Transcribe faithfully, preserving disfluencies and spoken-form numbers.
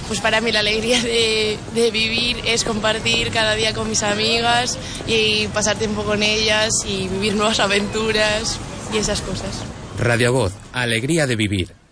pues para mí la alegría de, de vivir es compartir cada día con mis amigas y pasar tiempo con ellas y vivir nuevas aventuras y esas cosas. Radio Voz, alegría de vivir.